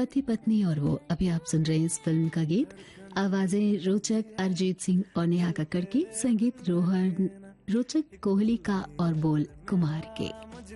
पति पत्नी और वो। अभी आप सुन रहे हैं इस फिल्म का गीत। आवाजें रोचक अरिजीत सिंह और नेहा कक्कड़ की, संगीत रोचक कोहली का और बोल कुमार के।